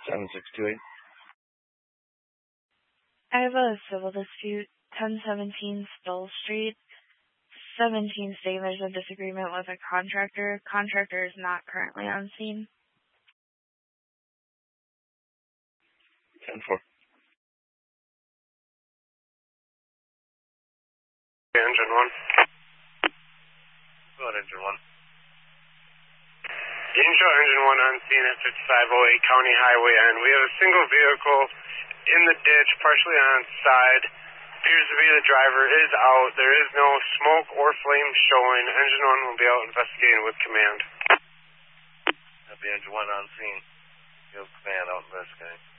7628. I have a civil dispute, 1017 Stoll Street. 17 stating there's a disagreement with a contractor. Contractor is not currently on scene. 10-4. Engine 1. Go ahead, Engine 1. Angel Engine 1 on scene at 5508 County Highway N. We have a single vehicle in the ditch, partially on its side. Appears to be the driver is out. There is no smoke or flame showing. Engine 1 will be out investigating with command. That'll be Engine 1 on scene. Field command out investigating.